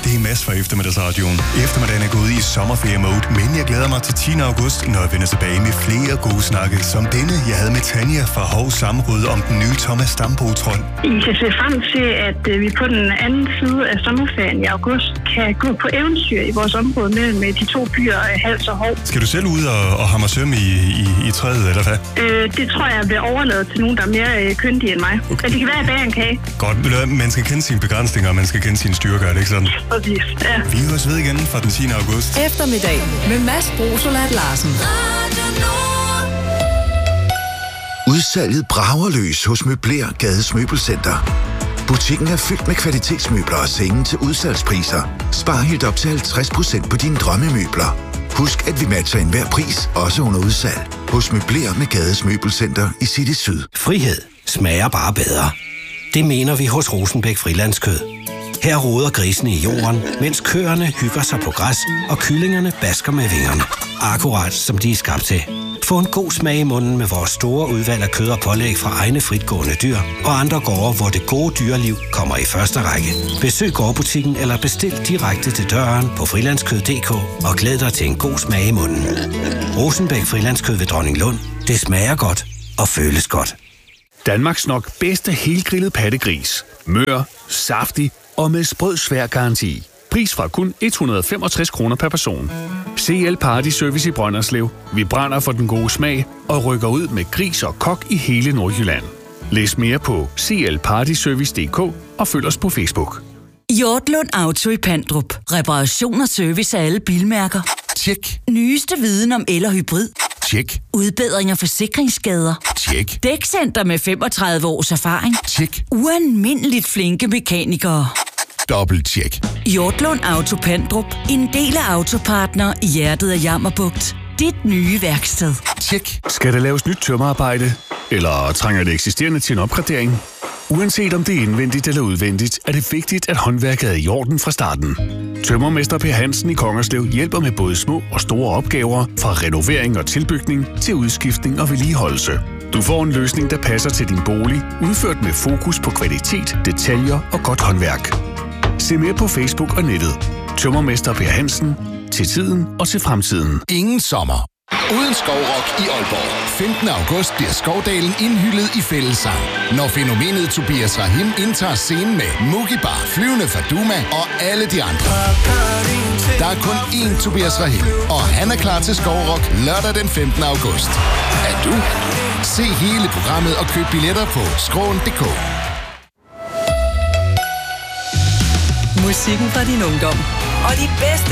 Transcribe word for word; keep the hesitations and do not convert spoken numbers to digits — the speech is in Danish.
Det er Mads fra Eftermiddagsradioen. Eftermiddagen er gået i sommerferie-mode, men jeg glæder mig til tiende august, når jeg vender tilbage med flere gode snakke, som denne, jeg havde med Tanja fra Hov Sammenrød om den nye Thomas Stambo-trond. I kan se frem til, at vi på den anden side af sommerferien i august kan gå på eventyr i vores område mellem de to byer, Hals og Hov. Skal du selv ud og, og hamre søm i, i, i træet, eller hvad? Øh, det tror jeg bliver overladet til nogen, der er mere øh, kyndige end mig. Okay. Men det kan være, at jeg bager en kage. Godt, man skal kende sine begrænsninger, og man skal kende sine styrker, er det ikke sådan? Præcis, ja. Vi høres ved igen fra den tiende august. Eftermiddag med Mads Brosolat Larsen. Udsalget brager løs hos Møbler Gades Møbelcenter. Butikken er fyldt med kvalitetsmøbler og senge til udsalgspriser. Spar helt op til halvtreds procent på dine drømmemøbler. Husk, at vi matcher enhver pris, også under udsalg. Hos Møbler med Gades Møbelcenter i City Syd. Frihed smager bare bedre. Det mener vi hos Rosenbæk Frilandskød. Her roder grisene i jorden, mens køerne hygger sig på græs, og kyllingerne basker med vingerne. Akkurat som de er skabt til. Få en god smag i munden med vores store udvalg af kød og pålæg fra egne fritgående dyr, og andre gårde, hvor det gode dyreliv kommer i første række. Besøg gårdbutikken eller bestil direkte til døren på frilandskød punktum d k og glæd dig til en god smag i munden. Rosenbæk Frilandskød ved Dronninglund. Det smager godt og føles godt. Danmarks nok bedste helgrillet pattegris. Mør, saftig og med sprød svær garanti. Pris fra kun et hundrede og femogtres kroner per person. C L Party Service i Brønderslev. Vi brænder for den gode smag og rykker ud med gris og kok i hele Nordjylland. Læs mere på c l party service punktum d k og følg os på Facebook. Hjortlund Auto i Pandrup. Reparation og service af alle bilmærker. Tjek. Nyeste viden om el- og hybrid. Tjek. Udbedring af forsikringsskader. Tjek. Dækcenter med femogtredive års erfaring. Tjek. Ualmindeligt flinke mekanikere. Dobbelt tjek. Hjortlund Auto Pandrup. En del af Autopartner i hjertet af Jammerbugt. Dit nye værksted. Tjek. Skal der laves nyt tømmerarbejde? Eller trænger det eksisterende til en opgradering? Uanset om det er indvendigt eller udvendigt, er det vigtigt, at håndværket er i orden fra starten. Tømrermester Per Hansen i Kongerslev hjælper med både små og store opgaver, fra renovering og tilbygning til udskiftning og vedligeholdelse. Du får en løsning, der passer til din bolig, udført med fokus på kvalitet, detaljer og godt håndværk. Se mere på Facebook og nettet. Tømrermester Per Hansen. Til tiden og til fremtiden. Ingen sommer uden skovrock i Aalborg. femtende august bliver Skovdalen indhyllet i fællessang, når fænomenet Tobias Rahim indtager scenen med Mugi Bar, Flyvende Faduma og alle de andre. Der er kun én Tobias Rahim, og han er klar til skovrock lørdag den femtende august. Er du? Se hele programmet og køb billetter på skråen punktum d k. Musikken fra din ungdom og de bedste